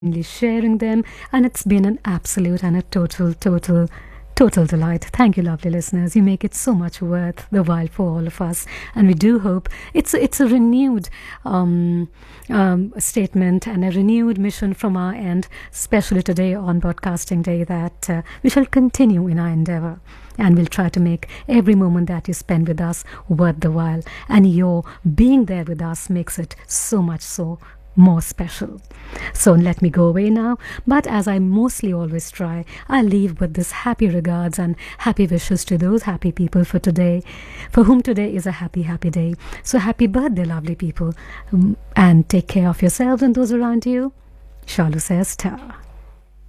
sharing them, and it's been an absolute and a total delight. Thank you, lovely listeners. You make it so much worth the while for all of us, and we do hope it's a renewed statement and a renewed mission from our end, especially today on Broadcasting Day, that we shall continue in our endeavor. And we'll try to make every moment that you spend with us worth the while. And your being there with us makes it so much so more special. So let me go away now, but as I mostly always try, I leave with this happy regards and happy wishes to those happy people for today, for whom today is a happy day. So happy birthday, lovely people, and take care of yourselves and those around you. Shalu says ta.